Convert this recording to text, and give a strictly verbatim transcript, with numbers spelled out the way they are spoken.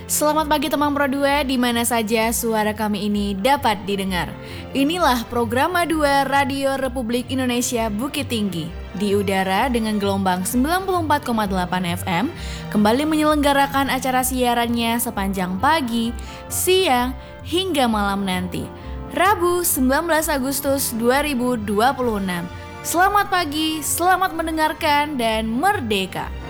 Selamat pagi teman Pro dua, di mana saja suara kami ini dapat didengar. Inilah program dua Radio Republik Indonesia Bukit Tinggi. Di udara dengan gelombang sembilan puluh empat koma delapan F M, kembali menyelenggarakan acara siarannya sepanjang pagi, siang, hingga malam nanti. Rabu sembilan belas Agustus dua ribu dua puluh enam. Selamat pagi, selamat mendengarkan, dan merdeka!